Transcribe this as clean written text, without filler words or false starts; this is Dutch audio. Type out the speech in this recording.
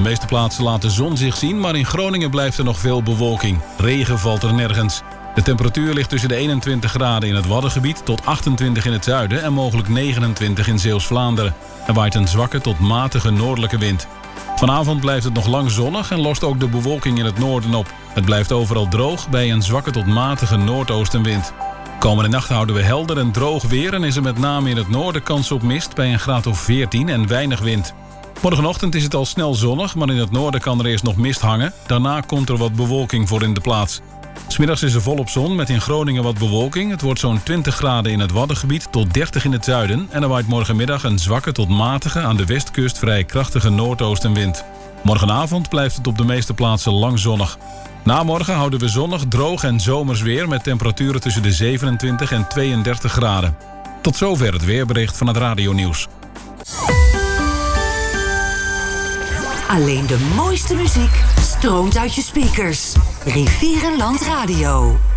meeste plaatsen laat de zon zich zien, maar in Groningen blijft er nog veel bewolking. Regen valt er nergens. De temperatuur ligt tussen de 21 graden in het Waddengebied tot 28 in het zuiden en mogelijk 29 in Zeeuws-Vlaanderen. Er waait een zwakke tot matige noordelijke wind. Vanavond blijft het nog lang zonnig en lost ook de bewolking in het noorden op. Het blijft overal droog bij een zwakke tot matige noordoostenwind. Komende nacht houden we helder en droog weer en is er met name in het noorden kans op mist bij een graad of 14 en weinig wind. Morgenochtend is het al snel zonnig, maar in het noorden kan er eerst nog mist hangen. Daarna komt er wat bewolking voor in de plaats. 's Middags is er volop zon met in Groningen wat bewolking. Het wordt zo'n 20 graden in het Waddengebied tot 30 in het zuiden. En er waait morgenmiddag een zwakke tot matige aan de westkust vrij krachtige noordoostenwind. Morgenavond blijft het op de meeste plaatsen lang zonnig. Na morgen houden we zonnig, droog en zomers weer met temperaturen tussen de 27 en 32 graden. Tot zover het weerbericht van het Radionieuws. Alleen de mooiste muziek stroomt uit je speakers. Rivierenland Radio.